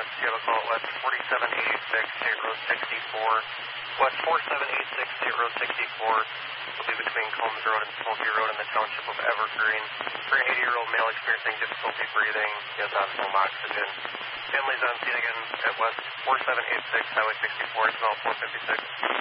units. You have a call at West 4786 State Road 64. West 4786 State Road 64 will be between Combs Road and Smoky Road in the township of Evergreen. For an 80-year-old male experiencing difficulty breathing, he has on home oxygen. Families on scene again at West 4786 Highway 64. It's about 456.